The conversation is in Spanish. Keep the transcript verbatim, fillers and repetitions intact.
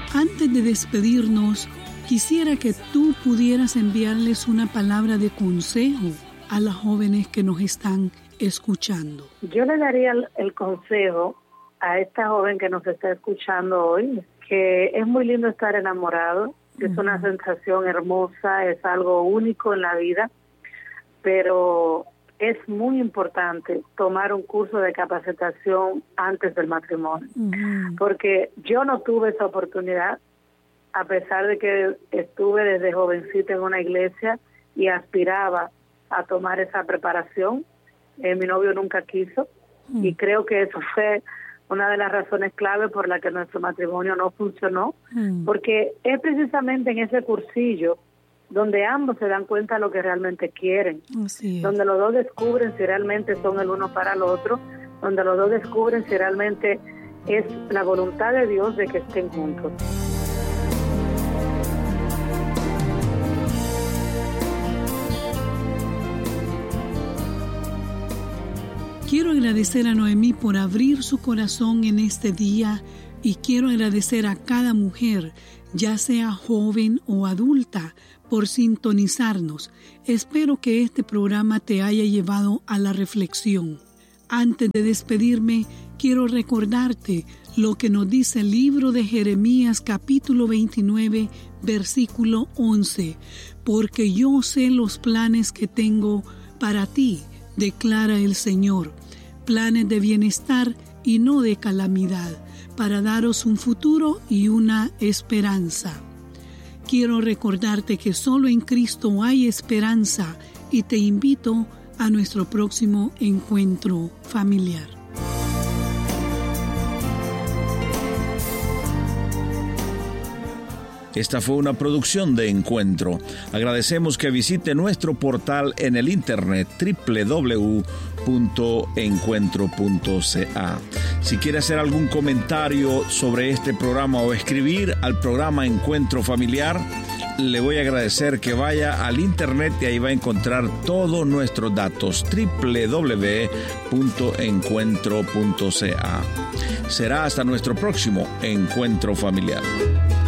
Antes de despedirnos, quisiera que tú pudieras enviarles una palabra de consejo a las jóvenes que nos están escuchando. Yo le daría el, el consejo a esta joven que nos está escuchando hoy, que es muy lindo estar enamorado, que uh-huh. es una sensación hermosa, es algo único en la vida, pero es muy importante tomar un curso de capacitación antes del matrimonio, uh-huh. porque yo no tuve esa oportunidad, a pesar de que estuve desde jovencita en una iglesia y aspiraba a tomar esa preparación. Eh, mi novio nunca quiso, uh-huh. y creo que eso fue una de las razones clave por la que nuestro matrimonio no funcionó, uh-huh. porque es precisamente en ese cursillo donde ambos se dan cuenta de lo que realmente quieren, donde los dos descubren si realmente son el uno para el otro, donde los dos descubren si realmente es la voluntad de Dios de que estén juntos. Quiero agradecer a Noemí por abrir su corazón en este día y quiero agradecer a cada mujer, ya sea joven o adulta, por sintonizarnos. Espero que este programa te haya llevado a la reflexión. Antes de despedirme, quiero recordarte lo que nos dice el libro de Jeremías capítulo veintinueve, versículo once. Porque yo sé los planes que tengo para ti, declara el Señor, planes de bienestar y no de calamidad, para daros un futuro y una esperanza. Quiero recordarte que solo en Cristo hay esperanza y te invito a nuestro próximo encuentro familiar. Esta fue una producción de Encuentro. Agradecemos que visite nuestro portal en el internet doble u doble u doble u punto encuentro punto c a. Si quiere hacer algún comentario sobre este programa o escribir al programa Encuentro Familiar, le voy a agradecer que vaya al internet y ahí va a encontrar todos nuestros datos, doble u doble u doble u punto encuentro punto c a. Será hasta nuestro próximo Encuentro Familiar.